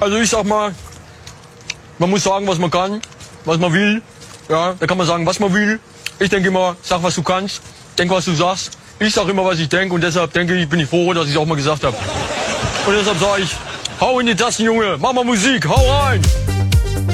Also ich sag mal, man muss sagen, was man kann, was man will. Ja, da kann man sagen, was man will. Ich denke immer, sag, was du kannst, denk, was du sagst. Ich sag immer, was ich denke und deshalb denke ich, bin ich froh, dass ich es auch mal gesagt habe. Und deshalb sage ich, hau in die Tasten, Junge, mach mal Musik, hau rein!